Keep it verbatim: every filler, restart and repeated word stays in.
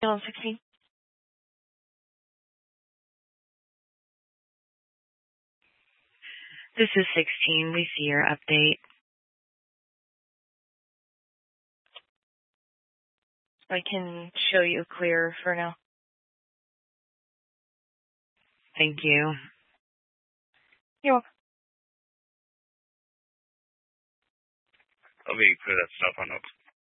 on sixteen. This is sixteen. We see your update. I can show you clear for now. Thank you. You're welcome. I'll be clear that stuff on up.